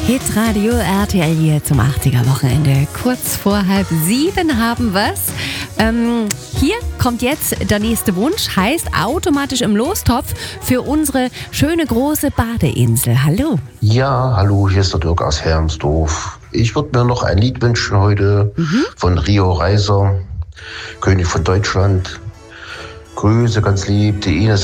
Hitradio RTL hier zum 80er-Wochenende. Kurz vor 6:30 haben wir's. Hier kommt jetzt der nächste Wunsch, heißt automatisch im Lostopf für unsere schöne große Badeinsel. Hallo. Ja, hallo, hier ist der Dirk aus Hermsdorf. Ich würde mir noch ein Lied wünschen heute von Rio Reiser, König von Deutschland. Grüße ganz lieb, die Ines